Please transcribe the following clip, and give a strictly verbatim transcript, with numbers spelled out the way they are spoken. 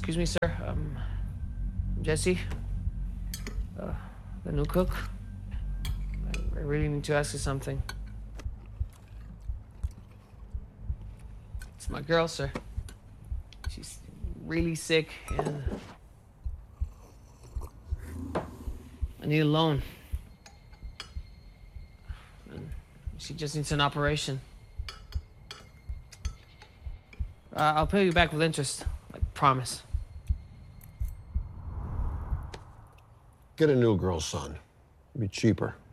Excuse me, sir. Um, Jesse, uh, the new cook. I, I really need to ask you something. It's my girl, sir. She's really sick, and I need a loan. And she just needs an operation. Uh, I'll pay you back with interest, like promise. Get a new girl, son. It'll be cheaper.